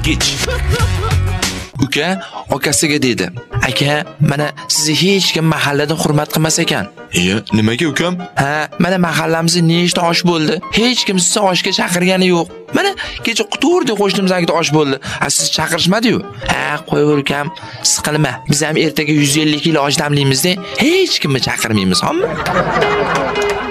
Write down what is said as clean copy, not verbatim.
kech. Uka akasiga dedi: "Aka, mana sizni hech kim mahallada hurmat qilmas ekan." Nimaga ukam? Ha, mana mahallamizda nechta osh bo'ldi. Hech kim sizni oshga chaqirgani yo'q. Mana kecha quturdi qo'shnimizdagi osh bo'ldi. Siz chaqirishmadi-yu. Ha, qo'yaver ukam, siqilma. Biz ham ertaga 150 kilo osh damlaymiz-da, hech kimni chaqirmaymiz, hamma.